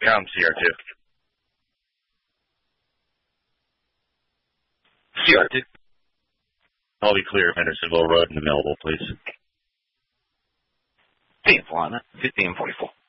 Yeah, I'm CR2. CR2. I'll be clear of Hendersonville Road and available, please. Vehicle on it, 1544.